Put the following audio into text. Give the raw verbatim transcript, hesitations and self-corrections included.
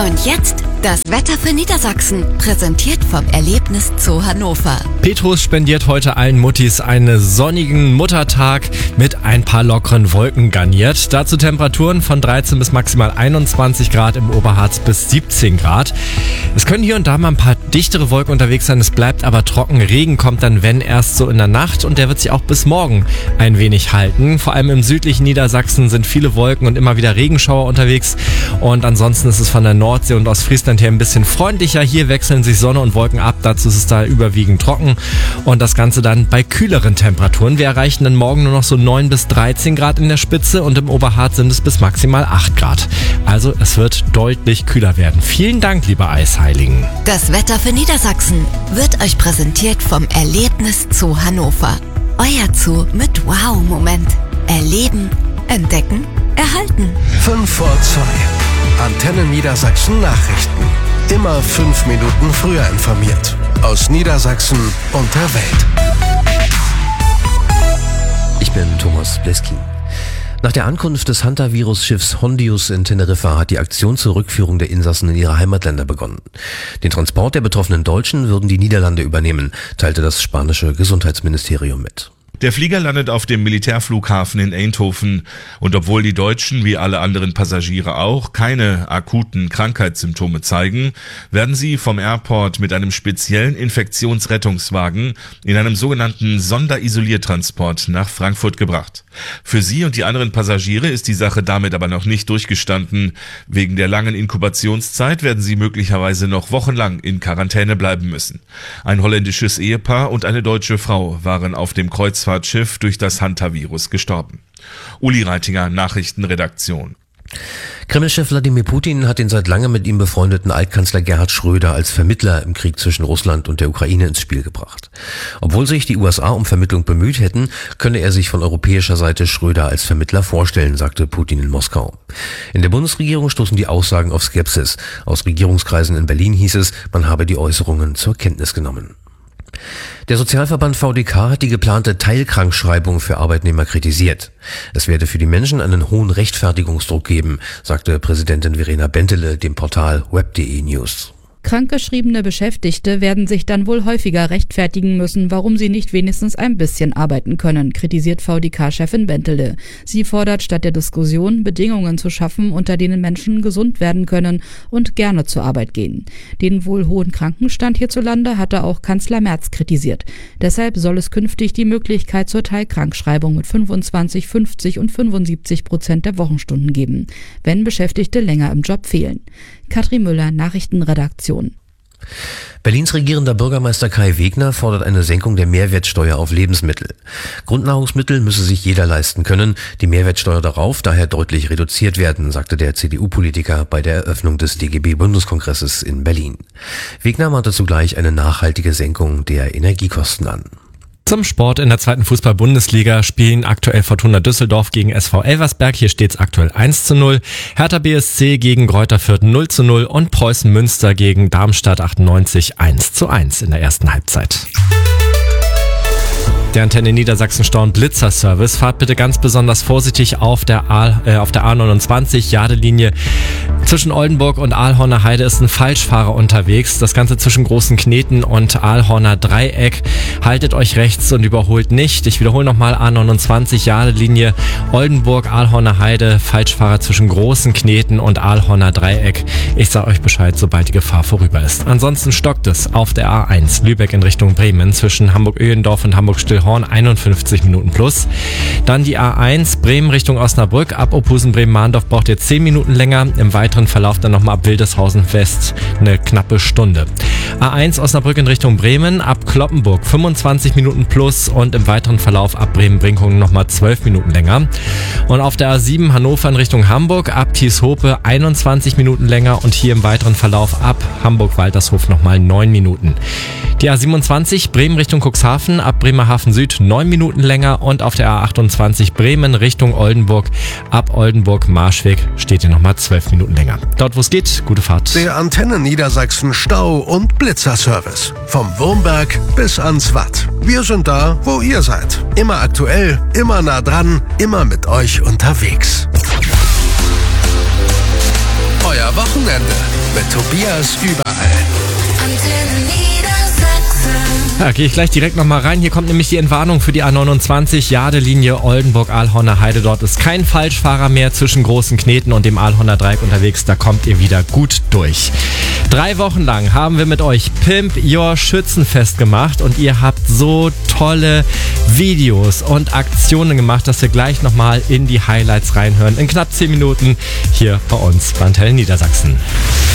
Und jetzt das Wetter für Niedersachsen, präsentiert vom Erlebnis Zoo Hannover. Petrus spendiert heute allen Muttis einen sonnigen Muttertag mit ein paar lockeren Wolken garniert. Dazu Temperaturen von dreizehn bis maximal einundzwanzig Grad, im Oberharz bis siebzehn Grad. Es können hier und da mal ein paar dichtere Wolken unterwegs sein, es bleibt aber trocken. Regen kommt dann, wenn, erst so in der Nacht, und der wird sich auch bis morgen ein wenig halten. Vor allem im südlichen Niedersachsen sind viele Wolken und immer wieder Regenschauer unterwegs, und ansonsten ist es von der Nordsee und aus Friesland her ein bisschen freundlicher. Hier wechseln sich Sonne und Wolken ab, dazu ist es da überwiegend trocken, und das Ganze dann bei kühleren Temperaturen. Wir erreichen dann morgen nur noch so neun bis dreizehn Grad in der Spitze, und im Oberharz sind es bis maximal acht Grad. Also es wird deutlich kühler werden. Vielen Dank, liebe Eisheiligen. Das Wetter für Niedersachsen wird euch präsentiert vom Erlebnis Zoo Hannover. Euer Zoo mit Wow-Moment. Erleben, entdecken, erhalten. fünf vor zwei. Antenne Niedersachsen Nachrichten. Immer fünf Minuten früher informiert. Aus Niedersachsen und der Welt. Ich bin Thomas Bleski. Nach der Ankunft des Hantavirus-Schiffs Hondius in Teneriffa hat die Aktion zur Rückführung der Insassen in ihre Heimatländer begonnen. Den Transport der betroffenen Deutschen würden die Niederlande übernehmen, teilte das spanische Gesundheitsministerium mit. Der Flieger landet auf dem Militärflughafen in Eindhoven, und obwohl die Deutschen wie alle anderen Passagiere auch keine akuten Krankheitssymptome zeigen, werden sie vom Airport mit einem speziellen Infektionsrettungswagen in einem sogenannten Sonderisoliertransport nach Frankfurt gebracht. Für sie und die anderen Passagiere ist die Sache damit aber noch nicht durchgestanden. Wegen der langen Inkubationszeit werden sie möglicherweise noch wochenlang in Quarantäne bleiben müssen. Ein holländisches Ehepaar und eine deutsche Frau waren auf dem Kreuzfahrt Schiff durch das Hantavirus gestorben. Uli Reitinger, Nachrichtenredaktion. Kreml-Chef Wladimir Putin hat den seit langem mit ihm befreundeten Altkanzler Gerhard Schröder als Vermittler im Krieg zwischen Russland und der Ukraine ins Spiel gebracht. Obwohl sich die U S A um Vermittlung bemüht hätten, könne er sich von europäischer Seite Schröder als Vermittler vorstellen, sagte Putin in Moskau. In der Bundesregierung stoßen die Aussagen auf Skepsis. Aus Regierungskreisen in Berlin hieß es, man habe die Äußerungen zur Kenntnis genommen. Der Sozialverband V D K hat die geplante Teilkrankschreibung für Arbeitnehmer kritisiert. Es werde für die Menschen einen hohen Rechtfertigungsdruck geben, sagte Präsidentin Verena Bentele dem Portal web punkt de News. Krankgeschriebene Beschäftigte werden sich dann wohl häufiger rechtfertigen müssen, warum sie nicht wenigstens ein bisschen arbeiten können, kritisiert V D K-Chefin Bentele. Sie fordert statt der Diskussion, Bedingungen zu schaffen, unter denen Menschen gesund werden können und gerne zur Arbeit gehen. Den wohl hohen Krankenstand hierzulande hatte auch Kanzler Merz kritisiert. Deshalb soll es künftig die Möglichkeit zur Teilkrankschreibung mit fünfundzwanzig, fünfzig und fünfundsiebzig Prozent der Wochenstunden geben, wenn Beschäftigte länger im Job fehlen. Katrin Müller, Nachrichtenredaktion. Berlins regierender Bürgermeister Kai Wegner fordert eine Senkung der Mehrwertsteuer auf Lebensmittel. Grundnahrungsmittel müsse sich jeder leisten können, die Mehrwertsteuer darauf daher deutlich reduziert werden, sagte der C D U-Politiker bei der Eröffnung des D G B-Bundeskongresses in Berlin. Wegner mahnte zugleich eine nachhaltige Senkung der Energiekosten an. Zum Sport: In der zweiten Fußball-Bundesliga spielen aktuell Fortuna Düsseldorf gegen S V Elversberg. Hier steht es aktuell eins zu null. Hertha B S C gegen Greuther Fürth null zu null und Preußen Münster gegen Darmstadt achtundneunzig eins zu eins in der ersten Halbzeit. Der Antenne Niedersachsen Stau- Blitzer-Service. Fahrt bitte ganz besonders vorsichtig auf der A, äh, auf der A neunundzwanzig, Jadelinie. Zwischen Oldenburg und Ahlhorner Heide ist ein Falschfahrer unterwegs. Das Ganze zwischen Großen Kneten und Ahlhorner Dreieck. Haltet euch rechts und überholt nicht. Ich wiederhole nochmal: A neunundzwanzig, Jadelinie, Oldenburg, Ahlhorner Heide, Falschfahrer zwischen Großen Kneten und Ahlhorner Dreieck. Ich sage euch Bescheid, sobald die Gefahr vorüber ist. Ansonsten stockt es auf der A eins, Lübeck in Richtung Bremen, zwischen Hamburg-Öhendorf und Hamburg-Stillhorn, einundfünfzig Minuten plus. Dann die A eins, Bremen Richtung Osnabrück. Ab Opusen-Bremen-Mahndorf braucht ihr zehn Minuten länger. Im weiteren Verlauf dann nochmal ab Wildeshausen West eine knappe Stunde. A eins Osnabrück in Richtung Bremen, ab Kloppenburg fünfundzwanzig Minuten plus, und im weiteren Verlauf ab Bremen-Brinkum nochmal zwölf Minuten länger. Und auf der A sieben Hannover in Richtung Hamburg, ab Thieshope einundzwanzig Minuten länger, und hier im weiteren Verlauf ab Hamburg-Waltershof nochmal neun Minuten. Die A siebenundzwanzig Bremen Richtung Cuxhaven, ab Bremerhaven Süd neun Minuten länger, und auf der A achtundzwanzig Bremen Richtung Oldenburg, ab Oldenburg-Marschweg steht ihr nochmal zwölf Minuten länger. Dort wo es geht, gute Fahrt. Der Antenne Niedersachsen Stau- und Blitzer-Service. Vom Wurmberg bis ans Watt. Wir sind da, wo ihr seid. Immer aktuell, immer nah dran, immer mit euch unterwegs. Euer Wochenende. Mit Tobias überall. Antenne Niedersachsen. Ja, gehe ich gleich direkt nochmal rein. Hier kommt nämlich die Entwarnung für die A neunundzwanzig, Jade-Linie Oldenburg-Ahlhorner Heide. Dort ist kein Falschfahrer mehr zwischen Großen Kneten und dem Ahlhorner Dreieck unterwegs. Da kommt ihr wieder gut durch. Drei Wochen lang haben wir mit euch Pimp Your Schützenfest gemacht und ihr habt so tolle Videos und Aktionen gemacht, dass wir gleich nochmal in die Highlights reinhören. In knapp zehn Minuten hier bei uns bei Antenne Niedersachsen.